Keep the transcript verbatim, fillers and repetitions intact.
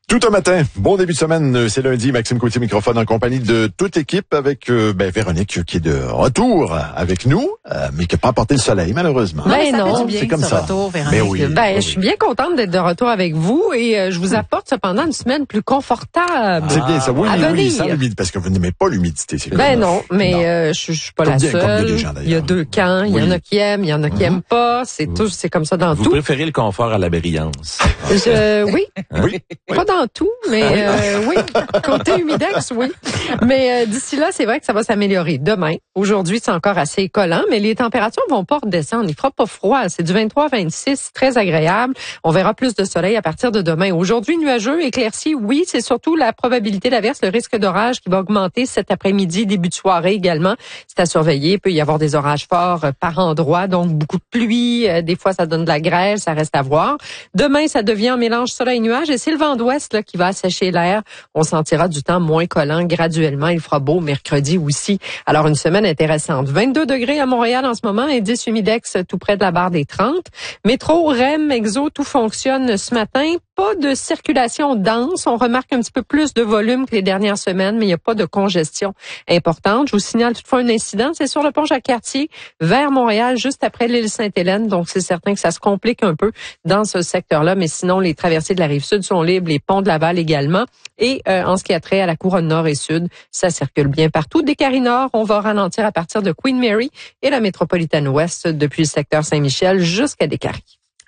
Tout un matin, bon début de semaine, c'est lundi, Maxime Côtier, microphone en compagnie de toute l'équipe avec euh, ben, Véronique qui est de retour avec nous, euh, mais qui n'a pas apporté le soleil malheureusement. Ben non, non c'est comme ça. Retour, Véronique. Ben oui, ben, ben je suis bien contente d'être de retour avec vous et euh, je vous apporte cependant une semaine plus confortable. C'est bien ça, oui, à oui, venir. oui, sans l'humidité, parce que vous n'aimez pas l'humidité. C'est ben non, mais non. Euh, je, je suis pas comme la bien, seule. Comme bien des gens, il y a deux camps, il oui. y en a qui aiment, il y en a qui aiment pas. C'est mmh. tout, c'est comme ça dans vous tout. Vous préférez le confort à la brillance. Je, oui, hein? oui, pas dans tout, mais euh, oui, côté humidex, oui. Mais euh, d'ici là, c'est vrai que ça va s'améliorer. Demain, aujourd'hui, c'est encore assez collant, mais les températures vont pas redescendre. Il fera pas froid. C'est du vingt-trois à vingt-six, très agréable. On verra plus de soleil à partir de demain. Aujourd'hui, nuageux, éclairci, oui, c'est surtout la probabilité d'averse, le risque d'orage qui va augmenter cet après-midi, début de soirée également. C'est à surveiller. Il peut y avoir des orages forts par endroits, donc beaucoup de pluie. Des fois, ça donne de la grêle, ça reste à voir. Demain, ça devient un mélange soleil-nuage et c'est le vent d'ouest là qui va assécher l'air. On sentira du temps moins collant graduellement. Il fera beau mercredi aussi. Alors, une semaine intéressante. vingt-deux degrés à Montréal en ce moment, indice humidex tout près de la barre des trente. Métro, R E M, Exo, tout fonctionne ce matin. Pas de circulation dense. On remarque un petit peu plus de volume que les dernières semaines, mais il n'y a pas de congestion importante. Je vous signale toutefois un incident. C'est sur le pont Jacques-Cartier vers Montréal, juste après l'île Sainte-Hélène. Donc, c'est certain que ça se complique un peu dans ce secteur-là. Mais sinon, les traversées de la Rive-Sud sont libres, les ponts de Laval également. Et euh, en ce qui a trait à la couronne nord et sud, ça circule bien partout. Des Carrés Nord, on va ralentir à partir de Queen Mary et la métropolitaine ouest depuis le secteur Saint-Michel jusqu'à Descaries.